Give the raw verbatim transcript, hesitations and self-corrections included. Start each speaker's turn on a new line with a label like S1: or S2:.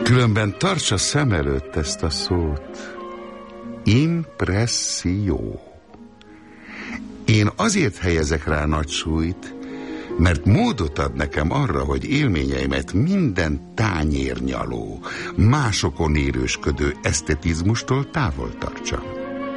S1: Különben tartsa szem előtt ezt a szót. Impresszió. Én azért helyezek rá nagy súlyt, mert módot ad nekem arra, hogy élményeimet minden tányérnyaló, másokon érősködő esztetizmustól távol tartsam.